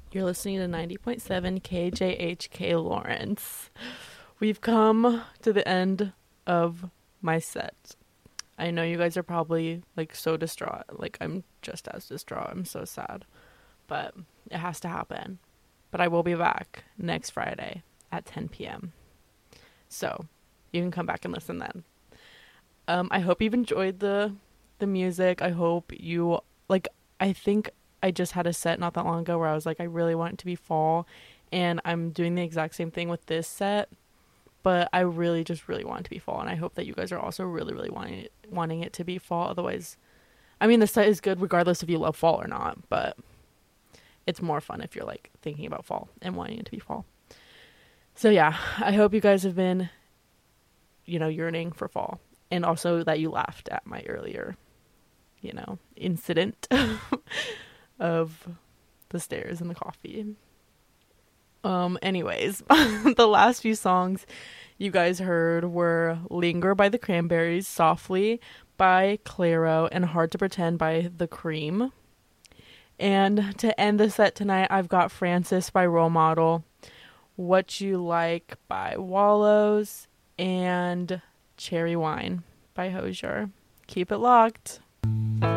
You're listening to 90.7 KJHK Lawrence. We've come to the end of my set. I know you guys are probably like so distraught. Like, I'm just as distraught. I'm so sad. But it has to happen. But I will be back next Friday at 10 p.m. So you can come back and listen then. I hope you've enjoyed the music. I hope you like. I think I just had a set not that long ago where I was like, I really want it to be fall, and I'm doing the exact same thing with this set. But I really just really want it to be fall, and I hope that you guys are also really really wanting it to be fall. Otherwise, I mean, the set is good regardless if you love fall or not, but it's more fun if you're like thinking about fall and wanting it to be fall. So yeah, I hope you guys have been, yearning for fall, and also that you laughed at my earlier, incident of the stairs and the coffee. Anyways, the last few songs you guys heard were Linger by the Cranberries, Softly by Clairo, and Hard to Pretend by The Cream. And to end the set tonight, I've got Francis by Role Model, What You Like by Wallows, and Cherry Wine by Hozier. Keep it locked.